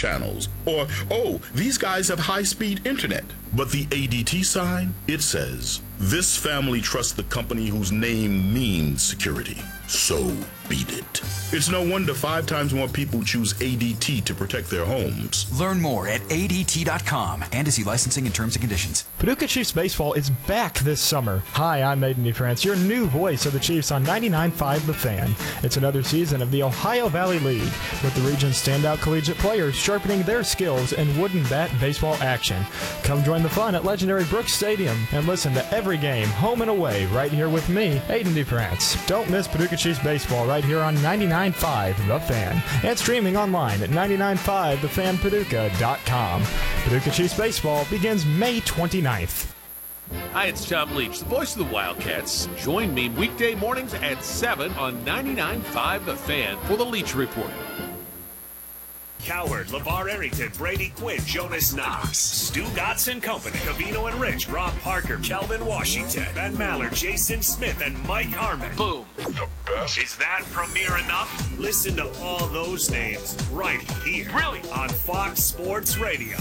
channels. Or, oh, these guys have high-speed internet. But the ADT sign, it says, this family trusts the company whose name means security. So beat it. It's no wonder 5 times more people choose ADT to protect their homes. Learn more at ADT.com and to see licensing and terms and conditions. Paducah Chiefs baseball is back this summer. Hi, I'm Aiden DeFrance, your new voice of the Chiefs on 99.5 The Fan. It's another season of the Ohio Valley League, with the region's standout collegiate players sharpening their skills in wooden bat baseball action. Come join the fun at legendary Brooks Stadium and listen to every game, home and away, right here with me, Aiden DeFrance. Don't miss Paducah Chiefs baseball right here on 99.5 The Fan and streaming online at 99.5thefanpaducah.com. Paducah Chiefs baseball begins May 29th. Hi, it's Tom Leach, the voice of the Wildcats. Join me weekday mornings at 7 on 99.5 The Fan for the Leach Report. Cowherd, LeVar Arrington, Brady Quinn, Jonas Knox, Stu Gotts and Company, Cavino and Rich, Rob Parker, Kelvin Washington, Ben Mallard, Jason Smith, and Mike Harmon. Boom. The best. Is that premiere enough? Listen to all those names right here. Really? On Fox Sports Radio.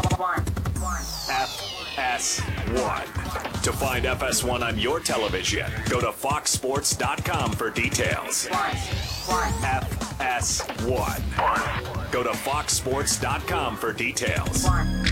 FS1. To find FS1 on your television, go to foxsports.com for details. FS1. Go to foxsports.com for details.